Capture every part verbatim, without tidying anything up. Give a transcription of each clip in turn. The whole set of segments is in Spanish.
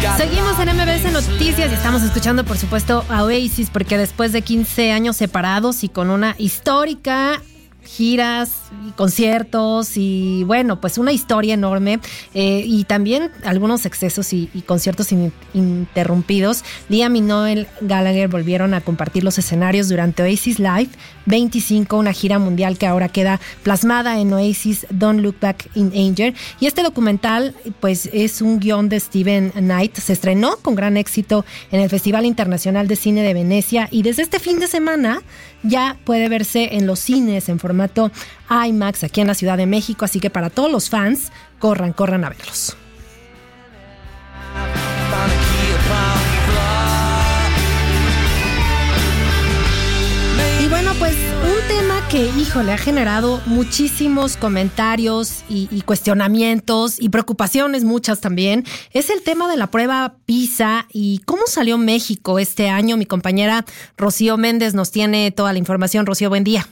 Seguimos en M B S Noticias y estamos escuchando, por supuesto, a Oasis, porque después de quince años separados y con una histórica giras y conciertos y bueno, pues una historia enorme eh, y también algunos excesos y, y conciertos in, interrumpidos, Liam y Noel Gallagher volvieron a compartir los escenarios durante Oasis Live veinticinco, una gira mundial que ahora queda plasmada en Oasis Don't Look Back in Anger. Y este documental pues es un guión de Steven Knight, se estrenó con gran éxito en el Festival Internacional de Cine de Venecia y desde este fin de semana ya puede verse en los cines en formato IMAX aquí en la Ciudad de México, así que para todos los fans, corran, corran a verlos. Y bueno, pues un tema que, híjole, ha generado muchísimos comentarios y, y cuestionamientos y preocupaciones, muchas también, es el tema de la prueba PISA y cómo salió México este año. Mi compañera Rocío Méndez nos tiene toda la información. Rocío, buen día.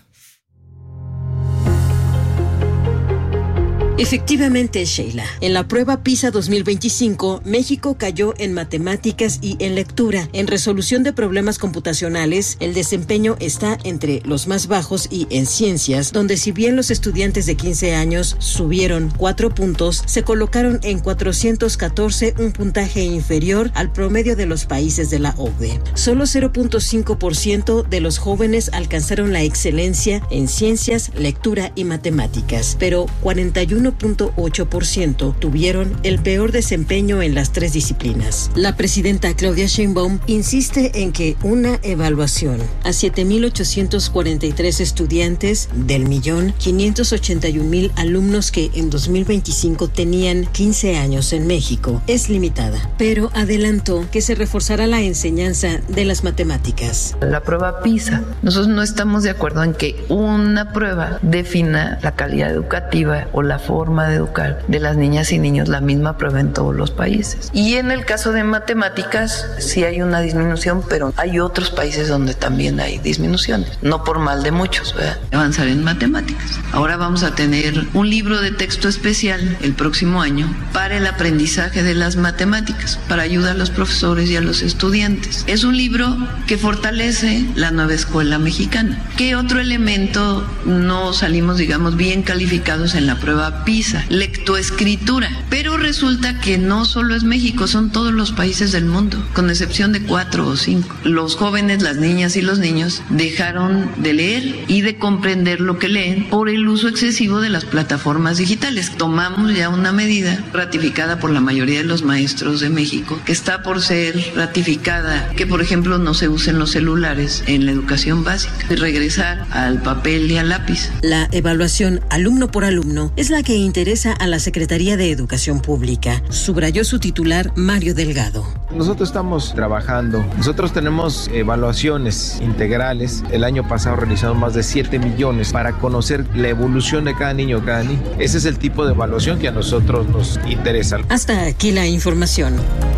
Efectivamente, Sheila, en la prueba PISA dos mil veinticinco, México cayó en matemáticas y en lectura. En resolución de problemas computacionales, el desempeño está entre los más bajos y en ciencias, donde si bien los estudiantes de quince años subieron cuatro puntos, se colocaron en cuatrocientos catorce, un puntaje inferior al promedio de los países de la O C D E. Solo cero punto cinco por ciento de los jóvenes alcanzaron la excelencia en ciencias, lectura y matemáticas, pero cuarenta y uno punto ocho por ciento tuvieron el peor desempeño en las tres disciplinas. La presidenta Claudia Sheinbaum insiste en que una evaluación a siete mil ochocientos cuarenta y tres estudiantes del millón quinientos ochenta y un mil alumnos que en dos mil veinticinco tenían quince años en México es limitada, pero adelantó que se reforzará la enseñanza de las matemáticas. La prueba PISA, nosotros no estamos de acuerdo en que una prueba defina la calidad educativa o la forma de educar de las niñas y niños, la misma prueba en todos los países. Y en el caso de matemáticas sí hay una disminución, pero hay otros países donde también hay disminuciones, no por mal de muchos, ¿verdad? Avanzar en matemáticas. Ahora vamos a tener un libro de texto especial el próximo año para el aprendizaje de las matemáticas, para ayudar a los profesores y a los estudiantes. Es un libro que fortalece la nueva escuela mexicana. ¿Qué otro elemento no salimos, digamos, bien calificados en la prueba PISA? Lectoescritura. Pero resulta que no solo es México, son todos los países del mundo, con excepción de cuatro o cinco. Los jóvenes, las niñas y los niños dejaron de leer y de comprender lo que leen por el uso excesivo de las plataformas digitales. Tomamos ya una medida ratificada por la mayoría de los maestros de México, que está por ser ratificada, que por ejemplo no se usen los celulares en la educación básica, y regresar al papel y al lápiz. La evaluación alumno por alumno es la que interesa a la Secretaría de Educación Pública, subrayó su titular Mario Delgado. Nosotros estamos trabajando, nosotros tenemos evaluaciones integrales. El año pasado realizamos más de siete millones para conocer la evolución de cada niño, cada niña. Ese es el tipo de evaluación que a nosotros nos interesa. Hasta aquí la información.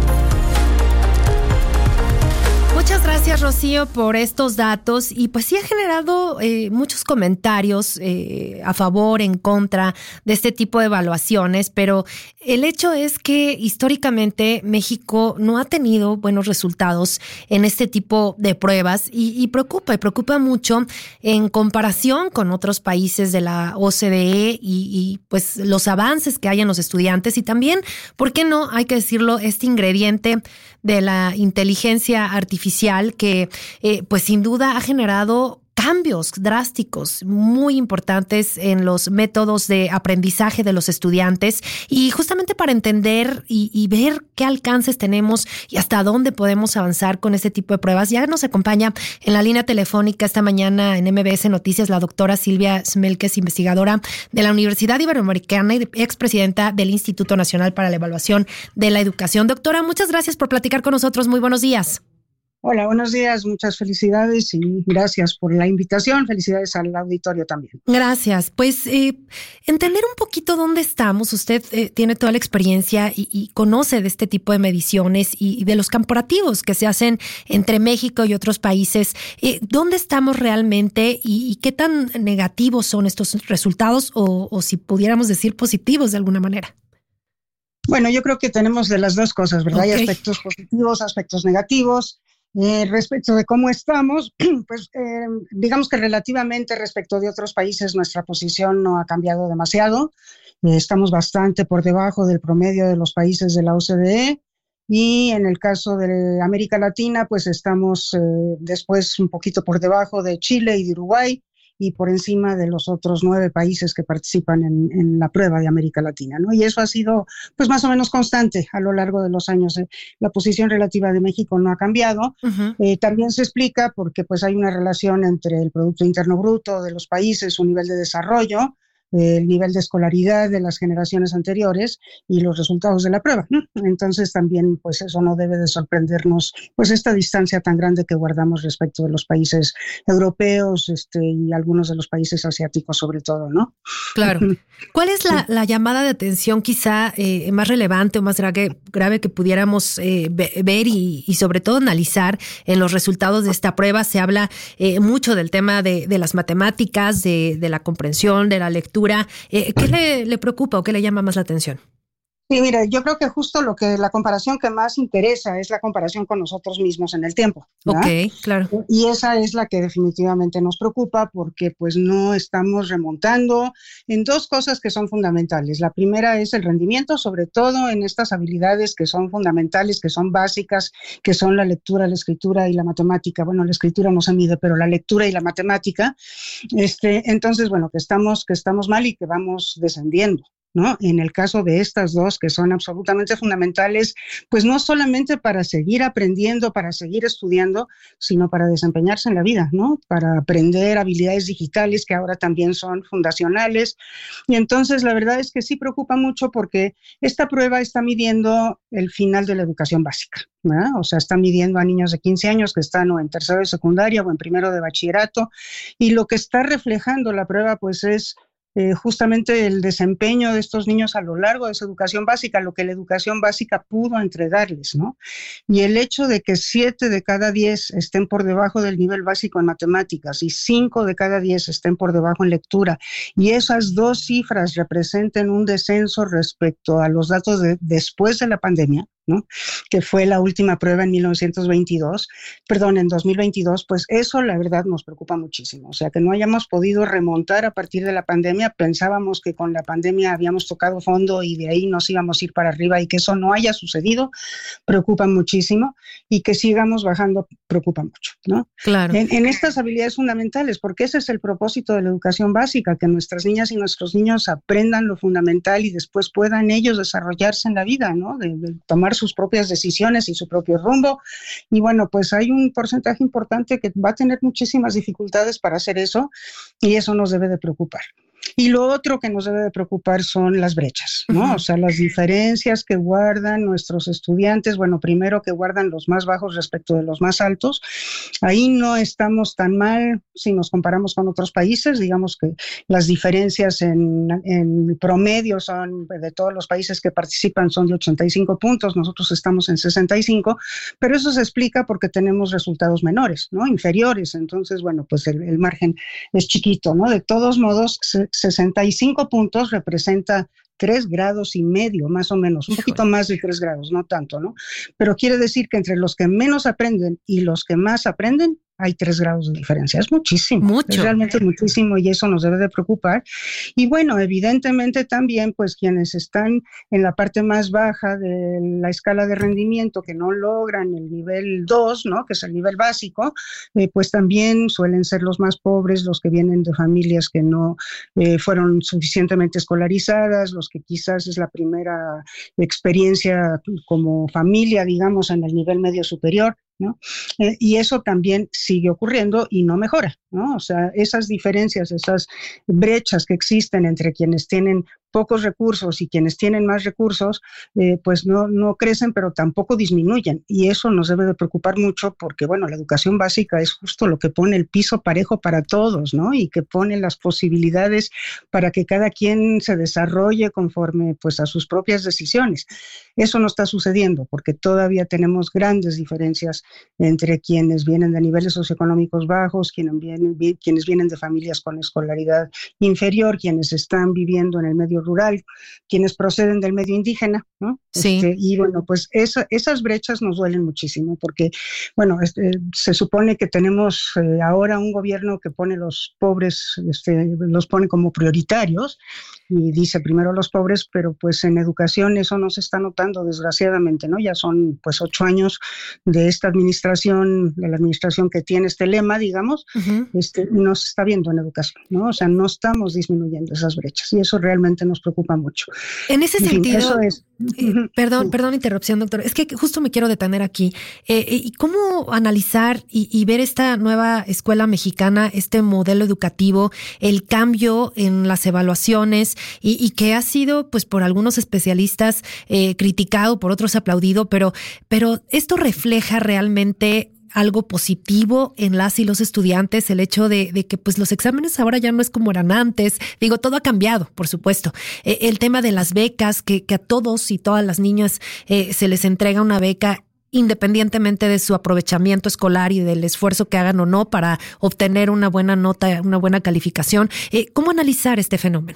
Muchas gracias, Rocío, por estos datos y pues sí ha generado eh, muchos comentarios eh, a favor, en contra de este tipo de evaluaciones, pero el hecho es que históricamente México no ha tenido buenos resultados en este tipo de pruebas y, y preocupa, y preocupa mucho en comparación con otros países de la O C D E y, y pues los avances que hay en los estudiantes y también, ¿por qué no? Hay que decirlo, este ingrediente de la inteligencia artificial que eh, pues sin duda ha generado cambios drásticos muy importantes en los métodos de aprendizaje de los estudiantes y justamente para entender y, y ver qué alcances tenemos y hasta dónde podemos avanzar con este tipo de pruebas. Ya nos acompaña en la línea telefónica esta mañana en M B S Noticias la doctora Silvia Smelkes, investigadora de la Universidad Iberoamericana y expresidenta del Instituto Nacional para la Evaluación de la Educación. Doctora, muchas gracias por platicar con nosotros. Muy buenos días. Hola, buenos días, muchas felicidades y gracias por la invitación, felicidades al auditorio también. Gracias, pues eh, entender un poquito dónde estamos, usted eh, tiene toda la experiencia y, y conoce de este tipo de mediciones y, y de los comparativos que se hacen entre México y otros países, eh, ¿dónde estamos realmente y, y qué tan negativos son estos resultados o, o si pudiéramos decir positivos de alguna manera? Bueno, yo creo que tenemos de las dos cosas, ¿verdad? Okay. Hay aspectos positivos, aspectos negativos. Eh, respecto de cómo estamos, pues eh, digamos que relativamente respecto de otros países nuestra posición no ha cambiado demasiado. Eh, estamos bastante por debajo del promedio de los países de la O C D E y en el caso de América Latina, pues estamos eh, después un poquito por debajo de Chile y de Uruguay y por encima de los otros nueve países que participan en, en la prueba de América Latina, ¿no? Y eso ha sido pues más o menos constante a lo largo de los años. Eh, la posición relativa de México no ha cambiado. Uh-huh. Eh, también se explica porque pues hay una relación entre el Producto Interno Bruto de los países, su nivel de desarrollo, el nivel de escolaridad de las generaciones anteriores y los resultados de la prueba, ¿no? Entonces también pues eso no debe de sorprendernos, pues esta distancia tan grande que guardamos respecto de los países europeos este, y algunos de los países asiáticos sobre todo, ¿no? Claro. ¿Cuál es la, la llamada de atención quizá eh, más relevante o más grave, grave que pudiéramos eh, ver y, y sobre todo analizar en los resultados de esta prueba? Se habla eh, mucho del tema de, de las matemáticas, de, de la comprensión, de la lectura. Eh, ¿Qué le, le preocupa o qué le llama más la atención? Sí, mira, yo creo que justo lo que la comparación que más interesa es la comparación con nosotros mismos en el tiempo, ¿verdad? Ok, claro. Y esa es la que definitivamente nos preocupa porque pues no estamos remontando en dos cosas que son fundamentales. La primera es el rendimiento, sobre todo en estas habilidades que son fundamentales, que son básicas, que son la lectura, la escritura y la matemática. Bueno, la escritura no se mide, pero la lectura y la matemática. Este, entonces, bueno, que estamos, que estamos mal y que vamos descendiendo, ¿no? En el caso de estas dos que son absolutamente fundamentales, pues no solamente para seguir aprendiendo, para seguir estudiando, sino para desempeñarse en la vida, ¿no? Para aprender habilidades digitales que ahora también son fundacionales. Y entonces la verdad es que sí preocupa mucho porque esta prueba está midiendo el final de la educación básica, ¿verdad? O sea, está midiendo a niños de quince años que están o en tercero de secundaria o en primero de bachillerato y lo que está reflejando la prueba pues es Eh, justamente el desempeño de estos niños a lo largo de su educación básica, lo que la educación básica pudo entregarles, ¿no? Y el hecho de que siete de cada diez estén por debajo del nivel básico en matemáticas y cinco de cada diez estén por debajo en lectura, y esas dos cifras representen un descenso respecto a los datos de después de la pandemia, ¿no? Que fue la última prueba en mil novecientos veintidós, perdón, en dos mil veintidós, pues eso la verdad nos preocupa muchísimo. O sea, que no hayamos podido remontar a partir de la pandemia, pensábamos que con la pandemia habíamos tocado fondo y de ahí nos íbamos a ir para arriba y que eso no haya sucedido, preocupa muchísimo y que sigamos bajando, preocupa mucho, ¿no? Claro. En, en estas habilidades fundamentales, porque ese es el propósito de la educación básica, que nuestras niñas y nuestros niños aprendan lo fundamental y después puedan ellos desarrollarse en la vida, ¿no? De, de tomar sus propias decisiones y su propio rumbo. Y bueno, pues hay un porcentaje importante que va a tener muchísimas dificultades para hacer eso y eso nos debe de preocupar. Y lo otro que nos debe de preocupar son las brechas, ¿no? Uh-huh. O sea, las diferencias que guardan nuestros estudiantes, bueno, primero que guardan los más bajos respecto de los más altos. Ahí no estamos tan mal si nos comparamos con otros países, digamos que las diferencias en, en promedio son, de todos los países que participan, son de ochenta y cinco puntos, nosotros estamos en sesenta y cinco, pero eso se explica porque tenemos resultados menores, ¿no? Inferiores, entonces, bueno, pues el, el margen es chiquito, ¿no? De todos modos, se, sesenta y cinco puntos representa tres grados y medio, más o menos, un poquito más de tres grados, no tanto, ¿no? Pero quiere decir que entre los que menos aprenden y los que más aprenden, hay tres grados de diferencia. Es muchísimo. Mucho. Es realmente muchísimo y eso nos debe de preocupar. Y bueno, evidentemente también, pues quienes están en la parte más baja de la escala de rendimiento, que no logran el nivel dos, ¿no? Que es el nivel básico, eh, pues también suelen ser los más pobres, los que vienen de familias que no eh, fueron suficientemente escolarizadas, los que quizás es la primera experiencia como familia, digamos, en el nivel medio superior, ¿no? Eh, y eso también sigue ocurriendo y no mejora, ¿no? O sea, esas diferencias, esas brechas que existen entre quienes tienen pocos recursos y quienes tienen más recursos, eh, pues no, no crecen, pero tampoco disminuyen. Y eso nos debe de preocupar mucho porque, bueno, la educación básica es justo lo que pone el piso parejo para todos, ¿no? Y que pone las posibilidades para que cada quien se desarrolle conforme, pues, a sus propias decisiones. Eso no está sucediendo porque todavía tenemos grandes diferencias entre quienes vienen de niveles socioeconómicos bajos, quienes vienen, quienes vienen de familias con escolaridad inferior, quienes están viviendo en el medio rural, quienes proceden del medio indígena, ¿no? Sí. Este, y bueno, pues esa, esas brechas nos duelen muchísimo porque, bueno, este, se supone que tenemos eh, ahora un gobierno que pone los pobres, este, los pone como prioritarios y dice primero los pobres, pero pues en educación eso no se está notando desgraciadamente, ¿no? Ya son pues ocho años de esta administración, de la administración que tiene este lema, digamos, uh-huh. este, no se está viendo en educación, ¿no? O sea, no estamos disminuyendo esas brechas y eso realmente nos preocupa mucho. En ese en sentido, fin, eso es. Eh, perdón, perdón interrupción, doctor. Es que justo me quiero detener aquí. Eh, ¿Y cómo analizar y, y ver esta nueva escuela mexicana, este modelo educativo, el cambio en las evaluaciones y, y que ha sido, pues, por algunos especialistas eh, criticado, por otros aplaudido, pero, pero esto refleja realmente algo positivo en las y los estudiantes, el hecho de, de que pues los exámenes ahora ya no es como eran antes. Digo, todo ha cambiado, por supuesto. Eh, el tema de las becas, que, que a todos y todas las niñas eh, se les entrega una beca independientemente de su aprovechamiento escolar y del esfuerzo que hagan o no para obtener una buena nota, una buena calificación. Eh, ¿Cómo analizar este fenómeno?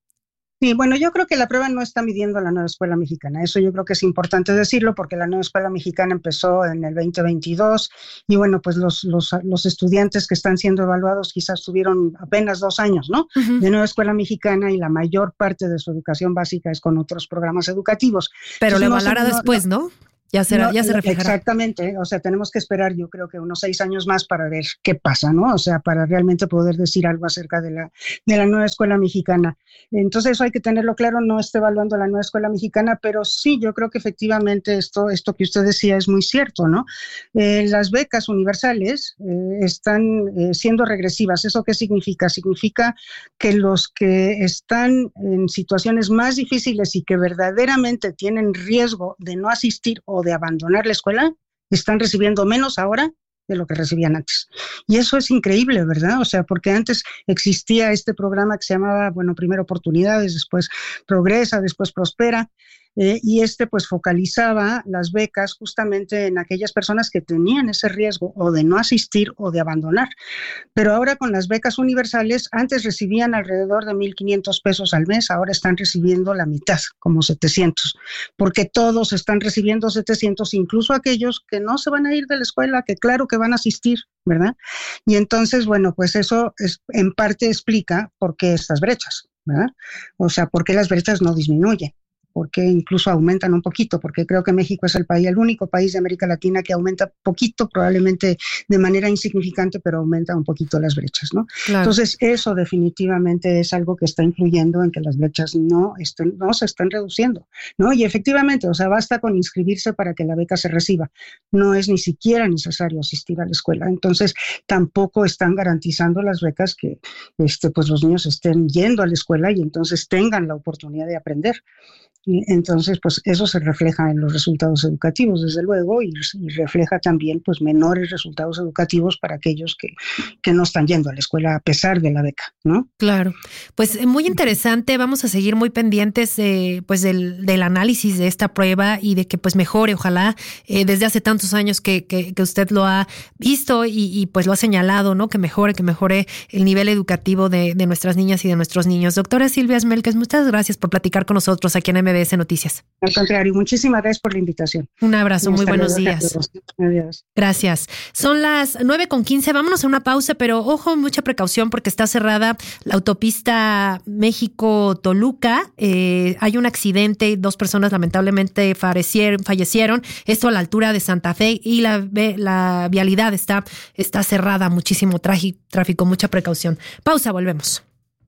Sí, bueno, yo creo que la prueba no está midiendo la nueva escuela mexicana. Eso yo creo que es importante decirlo porque la nueva escuela mexicana empezó en el veinte veintidós y bueno, pues los, los, los estudiantes que están siendo evaluados quizás tuvieron apenas dos años, ¿no? Uh-huh. De nueva escuela mexicana y la mayor parte de su educación básica es con otros programas educativos. Pero Entonces, le no evaluará no, después, ¿no? Ya, será, no, ya se reflejará. Exactamente, o sea, tenemos que esperar yo creo que unos seis años más para ver qué pasa, ¿no? O sea, para realmente poder decir algo acerca de la, de la nueva escuela mexicana. Entonces eso hay que tenerlo claro, no está evaluando la nueva escuela mexicana, pero sí, yo creo que efectivamente esto, esto que usted decía es muy cierto, ¿no? Eh, las becas universales eh, están eh, siendo regresivas. ¿Eso qué significa? Significa que los que están en situaciones más difíciles y que verdaderamente tienen riesgo de no asistir o de abandonar la escuela, están recibiendo menos ahora de lo que recibían antes. Y eso es increíble, ¿verdad? O sea, porque antes existía este programa que se llamaba, bueno, primero Oportunidades, después Progresa, después Prospera, eh, y este pues focalizaba las becas justamente en aquellas personas que tenían ese riesgo o de no asistir o de abandonar. Pero ahora con las becas universales, antes recibían alrededor de mil quinientos pesos al mes, ahora están recibiendo la mitad, como setecientos, porque todos están recibiendo setecientos, incluso aquellos que no se van a ir de la escuela, que claro que van a asistir, ¿verdad? Y entonces, bueno, pues eso es, en parte explica por qué estas brechas, ¿verdad? O sea, por qué las brechas no disminuyen, porque incluso aumentan un poquito, porque creo que México es el país, el único país de América Latina que aumenta poquito, probablemente de manera insignificante, pero aumenta un poquito las brechas, ¿no? Claro. Entonces, eso definitivamente es algo que está influyendo en que las brechas no, estén, no se están reduciendo, ¿no? Y efectivamente, o sea, basta con inscribirse para que la beca se reciba. No es ni siquiera necesario asistir a la escuela. Entonces, tampoco están garantizando las becas que este, pues los niños estén yendo a la escuela y entonces tengan la oportunidad de aprender. Entonces, pues eso se refleja en los resultados educativos, desde luego, y, y refleja también pues menores resultados educativos para aquellos que, que no están yendo a la escuela a pesar de la beca, ¿no? Claro, pues muy interesante, vamos a seguir muy pendientes eh, pues del, del análisis de esta prueba y de que pues mejore, ojalá, eh, desde hace tantos años que, que, que usted lo ha visto y, y pues lo ha señalado, ¿no? Que mejore, que mejore el nivel educativo de, de nuestras niñas y de nuestros niños. Doctora Silvia Smelques, muchas gracias por platicar con nosotros aquí en M B S Noticias. Al contrario, muchísimas gracias por la invitación. Un abrazo, muy buenos días. Adiós. Gracias. Son las nueve con quince, vámonos a una pausa, pero ojo, mucha precaución porque está cerrada la autopista México-Toluca. Eh, hay un accidente, dos personas lamentablemente fallecieron, fallecieron, esto a la altura de Santa Fe y la, la vialidad está, está cerrada, muchísimo tráfico, mucha precaución. Pausa, volvemos.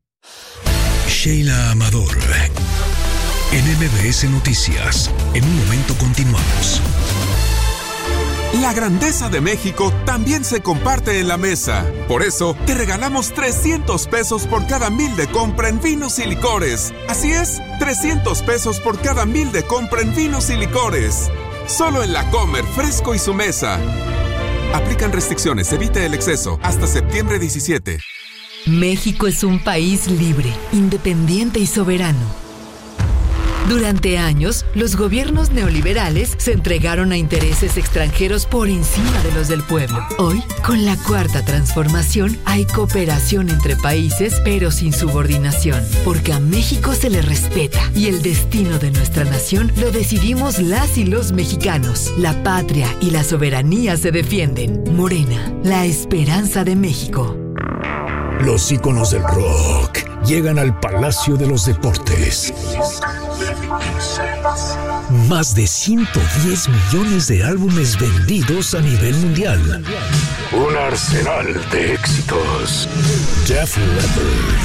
Sheila Amador, en M B S Noticias. En un momento continuamos. La grandeza de México también se comparte en la mesa. Por eso, te regalamos trescientos pesos por cada mil de compra en vinos y licores. Así es, trescientos pesos por cada mil de compra en vinos y licores. Solo en La Comer, Fresco y Su Mesa. Aplican restricciones, evite el exceso. Hasta septiembre diecisiete. México es un país libre, independiente y soberano. Durante años, los gobiernos neoliberales se entregaron a intereses extranjeros por encima de los del pueblo. Hoy, con la cuarta transformación, hay cooperación entre países, pero sin subordinación, porque a México se le respeta y el destino de nuestra nación lo decidimos las y los mexicanos. La patria y la soberanía se defienden. Morena, la esperanza de México. Los íconos del rock llegan al Palacio de los Deportes. Más de ciento diez millones de álbumes vendidos a nivel mundial. Un arsenal de éxitos. Def Leppard.